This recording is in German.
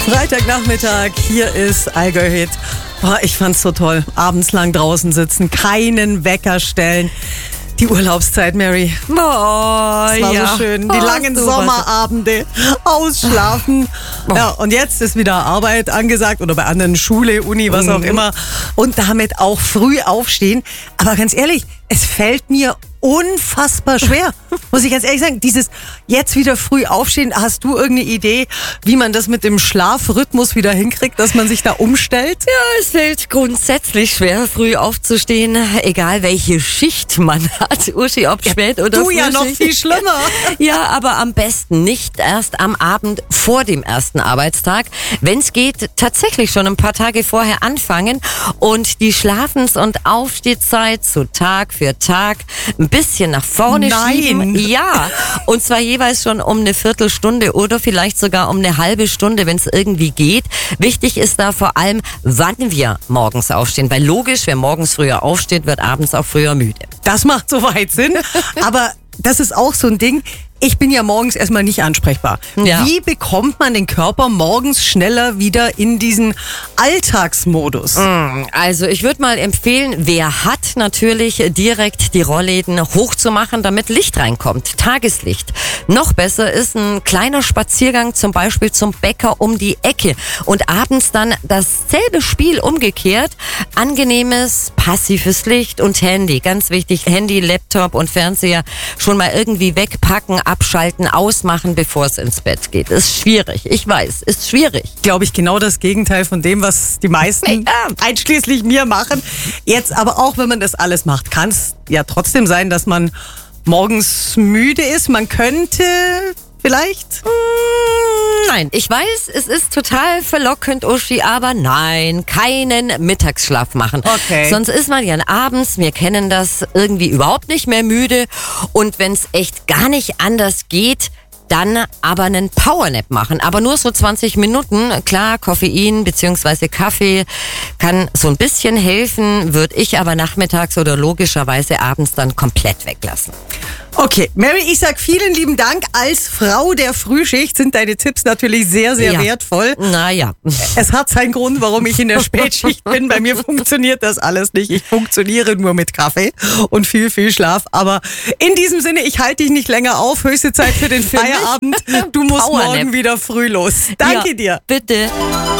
Freitagnachmittag, hier ist Allgäu Hit. Boah, ich fand's so toll. Abends lang draußen sitzen, keinen Wecker stellen. Die Urlaubszeit, Mary. Oh, das war so schön. Die langen Sommerabende, ausschlafen. Ja, und jetzt ist wieder Arbeit angesagt oder bei anderen Schule, Uni, was auch immer. Und damit auch früh aufstehen. Aber ganz ehrlich, es fällt mir unfassbar schwer, muss ich ganz ehrlich sagen. Dieses jetzt wieder früh aufstehen, hast du irgendeine Idee, wie man das mit dem Schlafrhythmus wieder hinkriegt, dass man sich da umstellt? Ja, es fällt grundsätzlich schwer, früh aufzustehen, egal welche Schicht man hat. Uschi, ob spät oder Du ja noch viel schlimmer. Ja, aber am besten nicht erst am Abend vor dem ersten Arbeitstag. Wenn es geht, tatsächlich schon ein paar Tage vorher anfangen und die Schlafens- und Aufstehzeit so Tag für Tag ein bisschen nach vorne schieben. Ja, und zwar jeweils schon um eine Viertelstunde oder vielleicht sogar um eine halbe Stunde, wenn es irgendwie geht. Wichtig ist da vor allem, wann wir morgens aufstehen. Weil logisch, wer morgens früher aufsteht, wird abends auch früher müde. Das macht soweit Sinn, aber das ist auch so ein Ding. Ich bin ja morgens erstmal nicht ansprechbar. Ja. Wie bekommt man den Körper morgens schneller wieder in diesen Alltagsmodus? Also ich würde mal empfehlen, wer hat, natürlich direkt die Rollläden hochzumachen, damit Licht reinkommt, Tageslicht. Noch besser ist ein kleiner Spaziergang zum Beispiel zum Bäcker um die Ecke und abends dann dasselbe Spiel umgekehrt. Angenehmes, passives Licht und Handy, ganz wichtig, Handy, Laptop und Fernseher schon mal irgendwie wegpacken, abschalten, ausmachen, bevor es ins Bett geht. Ist schwierig, ich weiß, ist schwierig. Glaube ich, genau das Gegenteil von dem, was die meisten, einschließlich mir, machen. Jetzt aber auch, wenn man das alles macht, kann es ja trotzdem sein, dass man morgens müde ist. Man könnte vielleicht... Nein, ich weiß, es ist total verlockend, Uschi, aber nein, keinen Mittagsschlaf machen. Okay. Sonst ist man ja abends, wir kennen das, irgendwie überhaupt nicht mehr müde. Und wenn es echt gar nicht anders geht, dann aber einen Powernap machen. Aber nur so 20 Minuten. Klar, Koffein bzw. Kaffee kann so ein bisschen helfen, würde ich aber nachmittags oder logischerweise abends dann komplett weglassen. Okay, Mary, ich sag vielen lieben Dank. Als Frau der Frühschicht sind deine Tipps natürlich sehr, sehr wertvoll. Naja. Es hat seinen Grund, warum ich in der Spätschicht bin. Bei mir funktioniert das alles nicht. Ich funktioniere nur mit Kaffee und viel, viel Schlaf. Aber in diesem Sinne, ich halte dich nicht länger auf. Höchste Zeit für den Feierabend. Du musst morgen wieder früh los. Danke dir. Bitte.